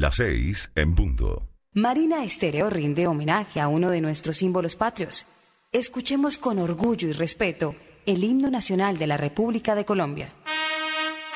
Las 6 en punto. Marina Estéreo rinde homenaje a uno de nuestros símbolos patrios. Escuchemos con orgullo y respeto el himno nacional de la República de Colombia.